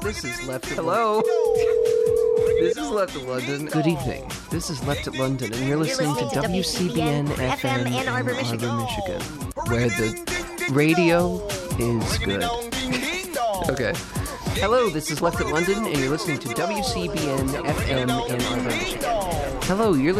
this is Left at Hello. This is Left at London. Good evening. This is Left at London, and you're listening to WCBN FM Ann Arbor, Michigan, where the radio is good. Okay. Hello, this is Left at London, and you're listening to WCBN FM Ann Arbor, Michigan. Hello, you're